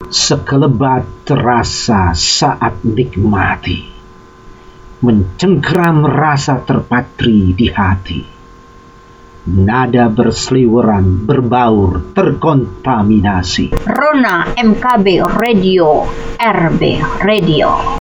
Sekelebat terasa saat nikmati, mencengkeram rasa terpatri di hati. Nada berseliweran, berbaur, terkontaminasi. Rona MKB Radio, RB Radio.